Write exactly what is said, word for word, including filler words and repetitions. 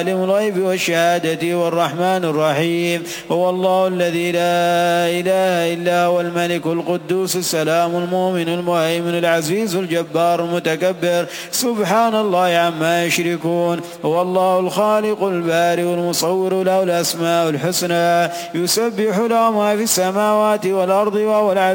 عالم الغيب والشهادة والرحمن الرحيم. هو الله الذي لا إله إلا هو الملك القدوس السلام المؤمن المهيمن العزيز الجبار المتكبر سبحان الله عما يشركون. هو الله الخالق البارئ المصور له الأسماء الحسنى يسبح له ما في السماوات والأرض وهو العزيز